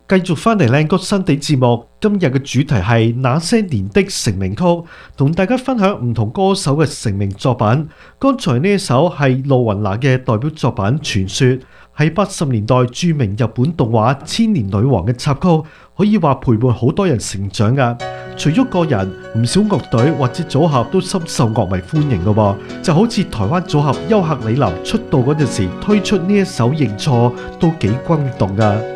繼續翻嚟靚歌新地節目，今日嘅主題係那些年的成名曲，同大家分享唔同歌手嘅成名作品。剛才呢一首係路雲娜嘅代表作品《傳說》，係80年代著名日本動畫《千年女王》嘅插曲，可以話陪伴好多人成長噶。除咗個人，唔少樂隊或者組合都深受樂迷歡迎噶喎，就好似台灣組合優客李林出道嗰陣時推出呢一首《認錯》，都幾轟動噶。